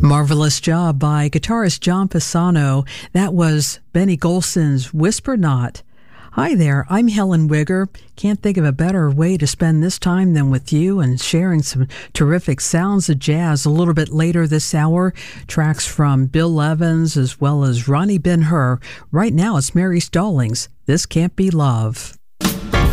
Marvelous job by guitarist John Pisano. That was Benny Golson's Whisper Not. Hi there, I'm Helen Wigger. Can't think of a better way to spend this time than with you and sharing some terrific sounds of jazz. A little bit later this hour, tracks from Bill Evans as well as Ronnie Ben-Hur. Right now it's Mary Stallings. This Can't Be Love.